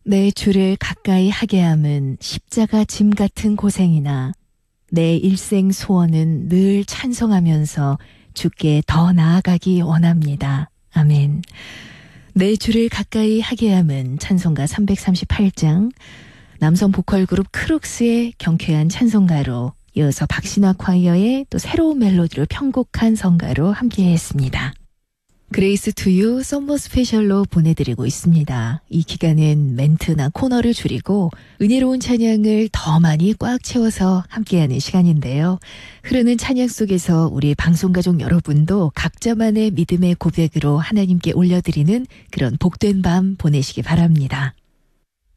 내 주를 가까이 하게 함은 십자가 짐 같은 고생이나 내 일생 소원은 늘 찬송하면서 주께 더 나아가기 원합니다. 아멘. 내 주를 가까이 하게 함은 찬송가 338장, 남성 보컬 그룹 크룩스의 경쾌한 찬송가로 이어서 박신화 콰이어의 또 새로운 멜로디로 편곡한 성가로 함께했습니다. 그레이스 투유 썸머 스페셜로 보내드리고 있습니다. 이 기간은 멘트나 코너를 줄이고 은혜로운 찬양을 더 많이 꽉 채워서 함께하는 시간인데요. 흐르는 찬양 속에서 우리 방송가족 여러분도 각자만의 믿음의 고백으로 하나님께 올려드리는 그런 복된 밤 보내시기 바랍니다.